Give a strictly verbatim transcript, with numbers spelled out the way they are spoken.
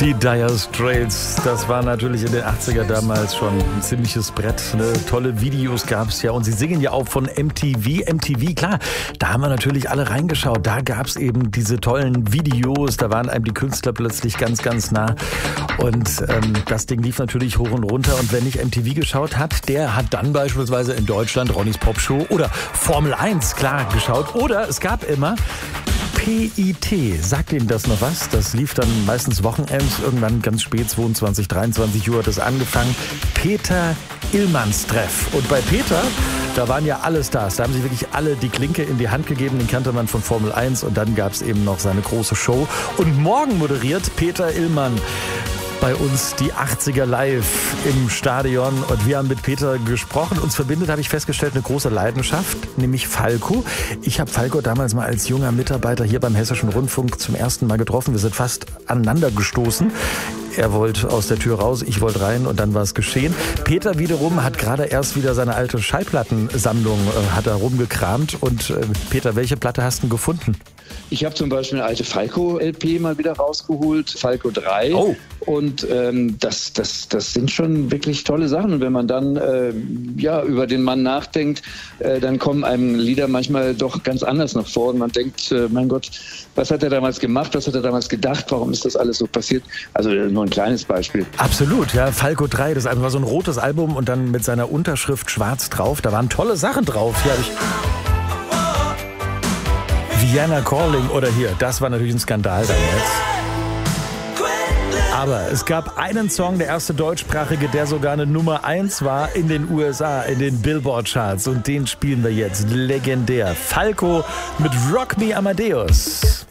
Die Dire Straits, das war natürlich in den achtziger damals schon ein ziemliches Brett. Ne? Tolle Videos gab es ja und sie singen ja auch von M T V. M T V, klar, da haben wir natürlich alle reingeschaut. Da gab es eben diese tollen Videos, da waren einem die Künstler plötzlich ganz, ganz nah. Und ähm, das Ding lief natürlich hoch und runter. Und wer nicht M T V geschaut hat, der hat dann beispielsweise in Deutschland Ronnys Popshow oder Formel eins, klar, geschaut. Oder es gab immer P I T, sagt Ihnen das noch was? Das lief dann meistens wochenends, irgendwann ganz spät, zweiundzwanzig, dreiundzwanzig Uhr hat es angefangen. Peter Illmanns Treff. Und bei Peter, da waren ja alle Stars, da haben sich wirklich alle die Klinke in die Hand gegeben, den kannte man von Formel eins und dann gab es eben noch seine große Show. Und morgen moderiert Peter Illmann bei uns die achtziger live im Stadion und wir haben mit Peter gesprochen. Uns verbindet, habe ich festgestellt, eine große Leidenschaft, nämlich Falco. Ich habe Falco damals mal als junger Mitarbeiter hier beim Hessischen Rundfunk zum ersten Mal getroffen. Wir sind fast aneinander gestoßen. Er wollte aus der Tür raus, ich wollte rein und dann war es geschehen. Peter wiederum hat gerade erst wieder seine alte Schallplattensammlung äh, hat er rumgekramt. Und äh, Peter, welche Platte hast du gefunden? Ich habe zum Beispiel eine alte Falco-L P mal wieder rausgeholt, Falco drei. Oh. Und ähm, das, das, das sind schon wirklich tolle Sachen. Und wenn man dann äh, ja, über den Mann nachdenkt, äh, dann kommen einem Lieder manchmal doch ganz anders nach vor. Und man denkt, äh, mein Gott, was hat er damals gemacht, was hat er damals gedacht, warum ist das alles so passiert? Also nur ein kleines Beispiel. Absolut, ja. Falco drei, das war so ein rotes Album und dann mit seiner Unterschrift schwarz drauf. Da waren tolle Sachen drauf. Hier habe ich Vienna Calling oder hier, das war natürlich ein Skandal damals. Aber es gab einen Song, der erste deutschsprachige, der sogar eine Nummer eins war in den U S A, in den Billboard-Charts. Und den spielen wir jetzt legendär. Falco mit Rock Me Amadeus.